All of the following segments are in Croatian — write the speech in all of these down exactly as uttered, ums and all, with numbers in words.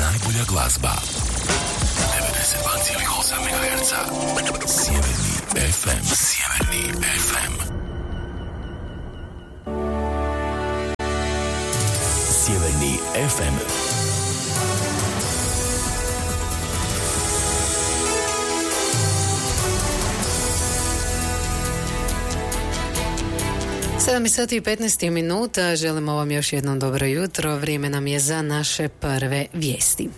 Najbolja glazba. devedeset dva zarez osam megaherca. Sjeverni ef em. Sjeverni ef em. Sjeverni ef em. sedam sati i petnaest minuta, želimo vam još jednom dobro jutro, vrijeme nam je za naše prve vijesti.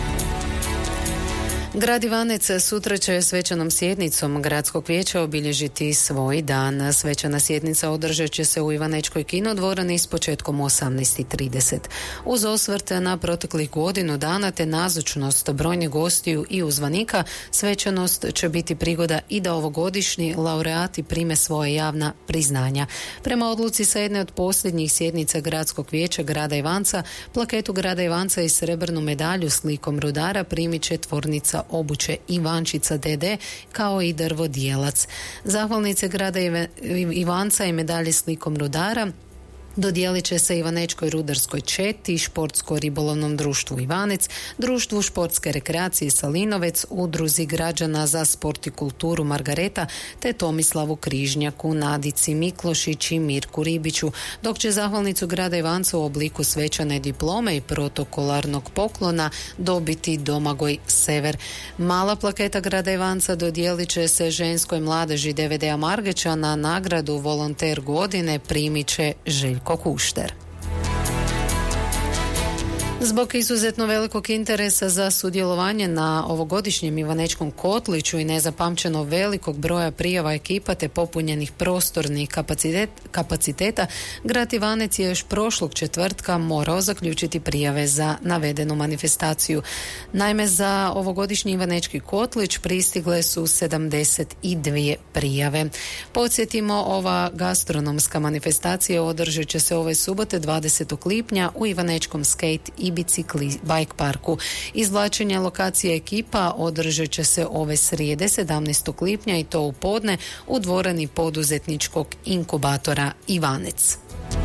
Grad Ivanec sutra će svečanom sjednicom gradskog vijeća obilježiti svoj dan. Svečana sjednica održat će se u Ivanečkoj kinodvorani s početkom u osamnaest i trideset. Uz osvrt na proteklih godinu dana te nazočnost brojnih gostiju i uzvanika, svečanost će biti prigoda i da ovogodišnji laureati prime svoje javna priznanja. Prema odluci sa jedne od posljednjih sjednica gradskog vijeća grada Ivanca, plaketu grada Ivanca i srebrnu medalju s likom rudara primit će tvornica obuće Ivančica de de kao i drvodjelac. Zahvalnice grada Ivanca i medalje s likom rudara dodijelit će se Ivanečkoj rudarskoj četi, Športsko-ribolovnom društvu Ivanec, društvu športske rekreacije Salinovec, udruzi građana za sport i kulturu Margareta te Tomislavu Križnjaku, Nadici Miklošić i Mirku Ribiću, dok će zahvalnicu grada Ivanca u obliku svečane diplome i protokolarnog poklona dobiti Domagoj Sever. Mala plaketa grada Ivanca dodijelit će se ženskoj mladeži de ve de-a Margeća, na nagradu volonter godine primit će Željko Kušter. Zbog izuzetno velikog interesa za sudjelovanje na ovogodišnjem Ivanečkom kotliću i nezapamćeno velikog broja prijava ekipa te popunjenih prostornih kapacitet, kapaciteta, grad Ivanec je još prošlog četvrtka morao zaključiti prijave za navedenu manifestaciju. Naime, za ovogodišnji Ivanečki kotlić pristigle su sedamdeset dvije prijave. Podsjetimo, ova gastronomska manifestacija održat će se ove subote dvadesetog lipnja u Ivanečkom skate i bicikli bike parku. Izvlačenje lokacije ekipa održat će se ove srijede sedamnaestog lipnja i to u podne u dvorani poduzetničkog inkubatora Ivanec.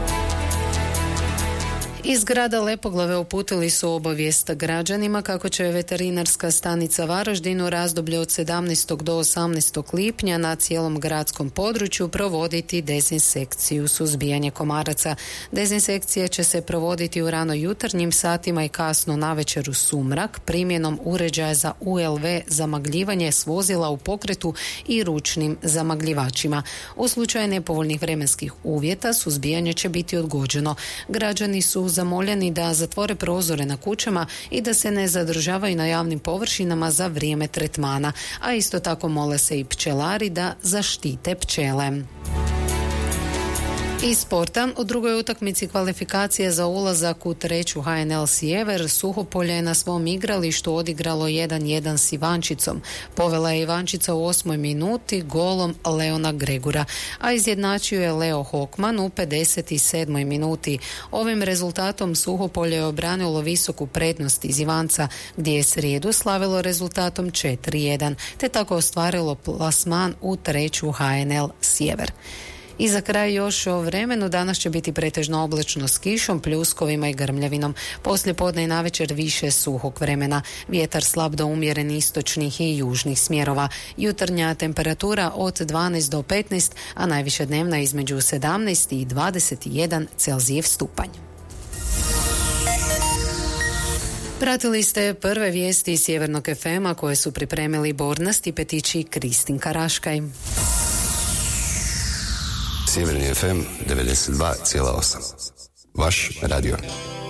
Iz grada Lepoglave uputili su obavijest građanima kako će veterinarska stanica Varaždin u razdoblju od sedamnaestog do osamnaestog lipnja na cijelom gradskom području provoditi dezinsekciju suzbijanje komaraca. Dezinsekcija će se provoditi u rano jutarnjim satima i kasno navečer u sumrak primjenom uređaja za u el ve zamagljivanje s vozila u pokretu i ručnim zamagljivačima. U slučaju nepovoljnih vremenskih uvjeta suzbijanje će biti odgođeno. Građani su zamoljeni da zatvore prozore na kućama i da se ne zadržavaju na javnim površinama za vrijeme tretmana, a isto tako mole se i pčelari da zaštite pčele. Iz sporta, u drugoj utakmici kvalifikacije za ulazak u treću ha en el Sjever, Suhopolje je na svom igralištu odigralo jedan jedan s Ivančicom. Povela je Ivančica u osmoj minuti golom Leona Gregura, a izjednačio je Leo Hokman u pedeset sedmoj minuti. Ovim rezultatom Suhopolje je obranilo visoku prednost iz Ivanca, gdje je srijedu slavilo rezultatom četiri jedan, te tako ostvarilo plasman u treću ha en el Sjever. I za kraj još o vremenu. Danas će biti pretežno oblačno s kišom, pljuskovima i grmljavinom. Poslije podne i navečer više suhog vremena. Vjetar slab do umjeren istočnih i južnih smjerova. Jutarnja temperatura od dvanaest do petnaest, a najviša dnevna između sedamnaest i dvadeset jedan Celzijev stupanj. Pratili ste prve vijesti iz Sjevernog ef ema koje su pripremili Borna Stipetić i Kristin Karaškaj. Sjeverni ef em devedeset dva zarez osam. Vaš radio.